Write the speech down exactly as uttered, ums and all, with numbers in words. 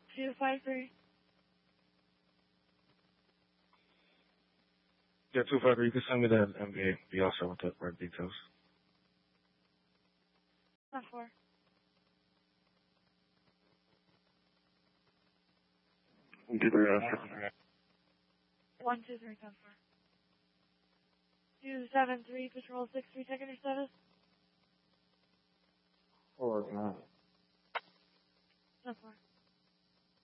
two five three. Yeah, two five three. You can send me that M V A. Be also with the right details. Ten four. Get there after. One two three ten four. Two seven three patrol six three checking your status. Four nine. Ten four.